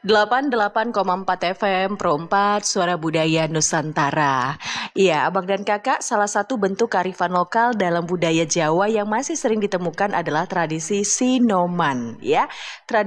88,4 FM Pro 4 Suara Budaya Nusantara. Iya, Abang dan Kakak, salah satu bentuk kearifan lokal dalam budaya Jawa yang masih sering ditemukan adalah tradisi Sinoman, ya.